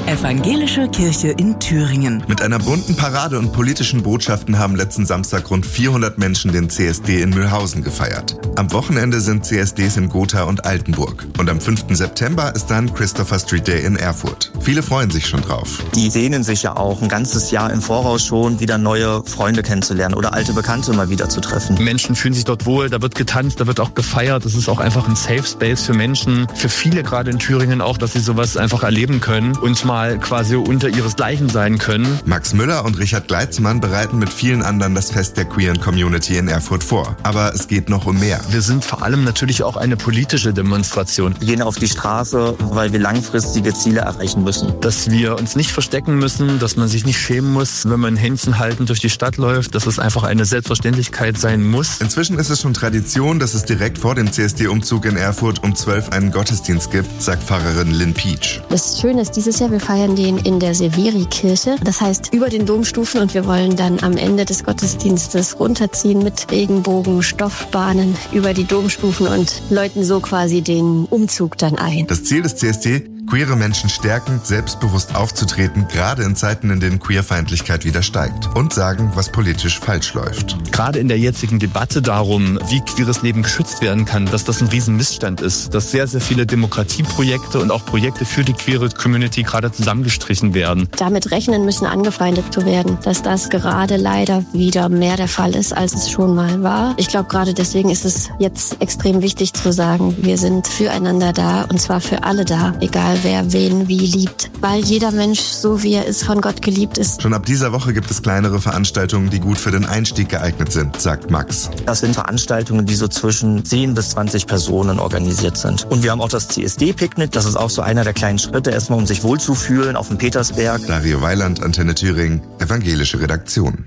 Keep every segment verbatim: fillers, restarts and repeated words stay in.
Evangelische Kirche in Thüringen. Mit einer bunten Parade und politischen Botschaften haben letzten Samstag rund vierhundert Menschen den C S D in Mühlhausen gefeiert. Am Wochenende sind C S Ds in Gotha und Altenburg. Und am fünften September ist dann Christopher Street Day in Erfurt. Viele freuen sich schon drauf. Die sehnen sich ja auch ein ganzes Jahr im Voraus schon, wieder neue Freunde kennenzulernen oder alte Bekannte mal wieder zu treffen. Menschen fühlen sich dort wohl, da wird getanzt, da wird auch gefeiert. Das ist auch einfach ein Safe Space für Menschen, für viele gerade in Thüringen auch, dass sie sowas einfach erleben können und mal quasi unter ihresgleichen sein können. Max Müller und Richard Gleitzmann bereiten mit vielen anderen das Fest der queeren Community in Erfurt vor. Aber es geht noch um mehr. Wir sind vor allem natürlich auch eine politische Demonstration. Wir gehen auf die Straße, weil wir langfristige Ziele erreichen müssen. Dass wir uns nicht verstecken müssen, dass man sich nicht schämen muss, wenn man Händchen haltend durch die Stadt läuft, dass es einfach eine Selbstverständlichkeit sein muss. Inzwischen ist es schon Tradition, dass es direkt vor dem C S D-Umzug in Erfurt um zwölf einen Gottesdienst gibt, sagt Pfarrerin Lynn Peach. Das Schöne ist dieses Jahr, wir feiern den in der Severi-Kirche. Das heißt über den Domstufen, und wir wollen dann am Ende des Gottesdienstes runterziehen mit Regenbogen, Stoffbahnen über die Domstufen und läuten so quasi den Umzug dann ein. Das Ziel des C S D: queere Menschen stärken, selbstbewusst aufzutreten, gerade in Zeiten, in denen Queerfeindlichkeit wieder steigt. Und sagen, was politisch falsch läuft. Gerade in der jetzigen Debatte darum, wie queeres Leben geschützt werden kann, dass das ein Riesenmissstand ist. Dass sehr, sehr viele Demokratieprojekte und auch Projekte für die queere Community gerade zusammengestrichen werden. Damit rechnen müssen, angefeindet zu werden. Dass das gerade leider wieder mehr der Fall ist, als es schon mal war. Ich glaube, gerade deswegen ist es jetzt extrem wichtig zu sagen, wir sind füreinander da, und zwar für alle da, egal wer wen wie liebt. Weil jeder Mensch, so wie er ist, von Gott geliebt ist. Schon ab dieser Woche gibt es kleinere Veranstaltungen, die gut für den Einstieg geeignet sind, sagt Max. Das sind Veranstaltungen, die so zwischen zehn bis zwanzig Personen organisiert sind. Und wir haben auch das C S D-Picknick. Das ist auch so einer der kleinen Schritte, erstmal um sich wohlzufühlen auf dem Petersberg. Dario Weiland, Antenne Thüringen, evangelische Redaktion.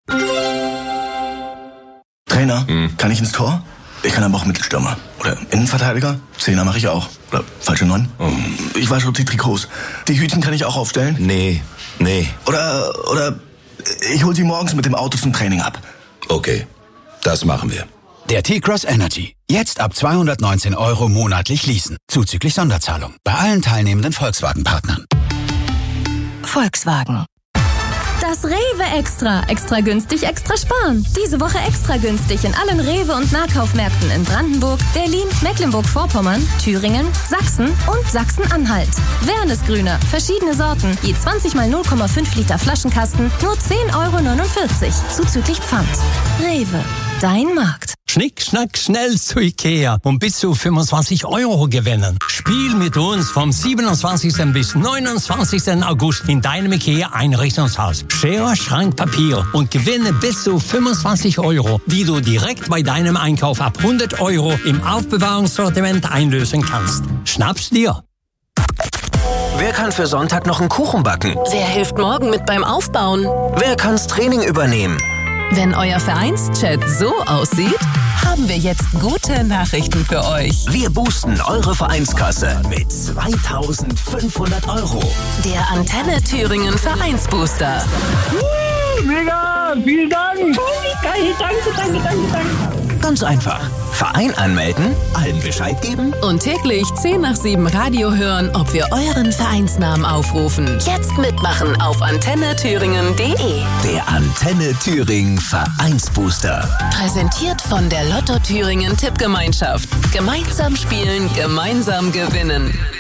Trainer, hm. kann ich ins Tor? Ich kann aber auch Mittelstürmer. Oder Innenverteidiger? Zehner mache ich auch. Oder falsche Neun? Oh. Ich wasche die Trikots. Die Hütchen kann ich auch aufstellen? Nee, nee. Oder, oder ich hol sie morgens mit dem Auto zum Training ab. Okay, das machen wir. Der T-Cross Energy. Jetzt ab zweihundertneunzehn Euro monatlich leasen. Zuzüglich Sonderzahlung. Bei allen teilnehmenden Volkswagen-Partnern. Volkswagen. Das Rewe Extra. Extra günstig, extra sparen. Diese Woche extra günstig in allen Rewe- und Nahkaufmärkten in Brandenburg, Berlin, Mecklenburg-Vorpommern, Thüringen, Sachsen und Sachsen-Anhalt. Wernesgrüner, verschiedene Sorten, je zwanzig mal null Komma fünf Liter Flaschenkasten, nur zehn Euro neunundvierzig, zuzüglich Pfand. Rewe, dein Markt. Schnick, schnack, schnell zu Ikea und bis zu fünfundzwanzig Euro gewinnen. Spiel mit uns vom siebenundzwanzigsten bis neunundzwanzigsten August in deinem Ikea-Einrichtungshaus. Schere, Schrank, Papier und gewinne bis zu fünfundzwanzig Euro, die du direkt bei deinem Einkauf ab hundert Euro im Aufbewahrungssortiment einlösen kannst. Schnapp's dir! Wer kann für Sonntag noch einen Kuchen backen? Wer hilft morgen mit beim Aufbauen? Wer kann's Training übernehmen? Wenn euer Vereinschat so aussieht, haben wir jetzt gute Nachrichten für euch. Wir boosten eure Vereinskasse mit zweitausendfünfhundert Euro. Der Antenne Thüringen Vereinsbooster. Uh, mega, vielen Dank. Oh, geil, danke, danke, danke, danke. Ganz einfach. Verein anmelden, allen Bescheid geben und täglich zehn nach sieben Radio hören, ob wir euren Vereinsnamen aufrufen. Jetzt mitmachen auf antenne thüringen punkt de. Der Antenne Thüringen Vereinsbooster. Präsentiert von der Lotto Thüringen Tippgemeinschaft. Gemeinsam spielen, gemeinsam gewinnen.